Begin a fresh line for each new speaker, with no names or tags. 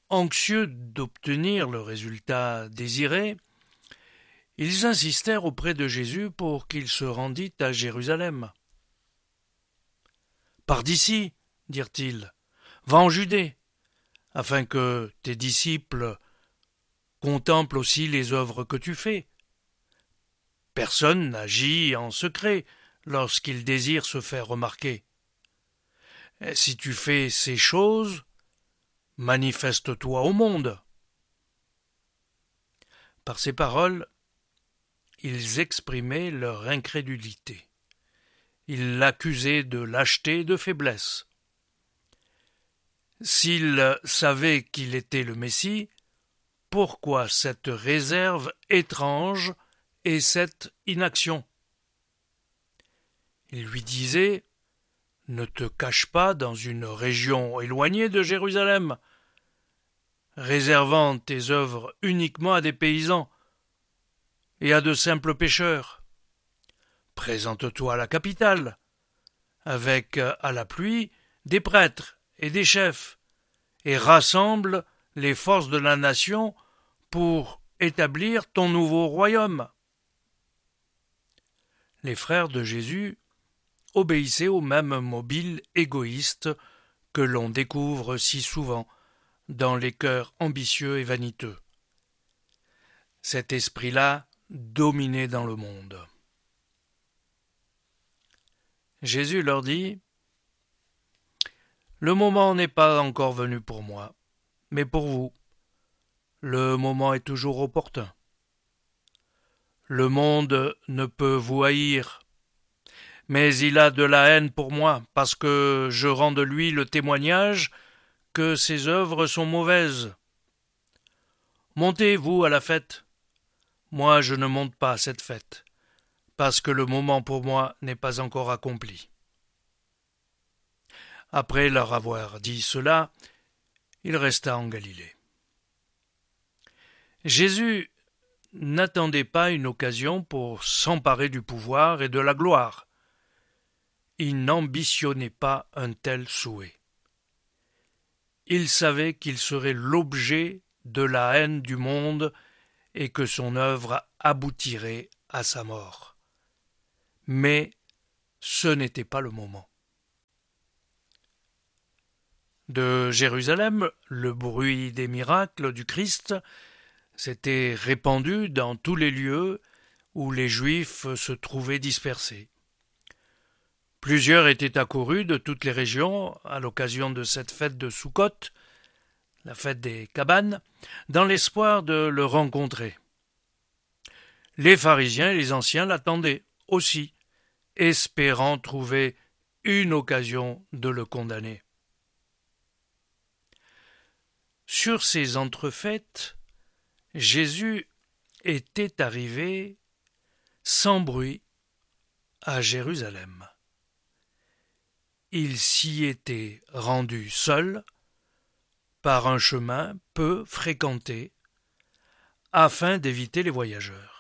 Anxieux d'obtenir le résultat désiré, ils insistèrent auprès de Jésus pour qu'il se rendît à Jérusalem. « Pars d'ici, dirent-ils, va en Judée, afin que tes disciples contemplent aussi les œuvres que tu fais. Personne n'agit en secret lorsqu'il désire se faire remarquer. Si tu fais ces choses, manifeste-toi au monde. » Par ces paroles, ils exprimaient leur incrédulité. Ils l'accusaient de lâcheté et de faiblesse. S'ils savaient qu'il était le Messie, pourquoi cette réserve étrange et cette inaction? Ils lui disaient « Ne te cache pas dans une région éloignée de Jérusalem, réservant tes œuvres uniquement à des paysans et à de simples pêcheurs. Présente-toi à la capitale, avec à l'appui des prêtres et des chefs, et rassemble les forces de la nation pour établir ton nouveau royaume. » Les frères de Jésus obéissaient au même mobile égoïste que l'on découvre si souvent dans les cœurs ambitieux et vaniteux. Cet esprit-là dominait dans le monde. Jésus leur dit « Le moment n'est pas encore venu pour moi, mais pour vous, le moment est toujours opportun. Le monde ne peut vous haïr, mais il a de la haine pour moi, parce que je rends de lui le témoignage que ses œuvres sont mauvaises. Montez, vous, à la fête. Moi, je ne monte pas à cette fête, parce que le moment pour moi n'est pas encore accompli. » Après leur avoir dit cela, il resta en Galilée. Jésus n'attendait pas une occasion pour s'emparer du pouvoir et de la gloire. Il n'ambitionnait pas un tel souhait. Il savait qu'il serait l'objet de la haine du monde et que son œuvre aboutirait à sa mort. Mais ce n'était pas le moment. De Jérusalem, le bruit des miracles du Christ s'était répandu dans tous les lieux où les Juifs se trouvaient dispersés. Plusieurs étaient accourus de toutes les régions à l'occasion de cette fête de Soukhot, la fête des cabanes, dans l'espoir de le rencontrer. Les pharisiens et les anciens l'attendaient aussi, espérant trouver une occasion de le condamner. Sur ces entrefaites, Jésus était arrivé sans bruit à Jérusalem. Il s'y était rendu seul par un chemin peu fréquenté afin d'éviter les voyageurs.